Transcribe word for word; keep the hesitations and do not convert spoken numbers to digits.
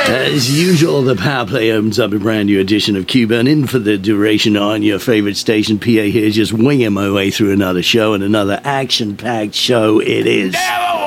As usual, the Power Play opens up a brand new edition of Cuba, and in for the duration on your favorite station. P A here, just winging my way through another show, and another action-packed show it is.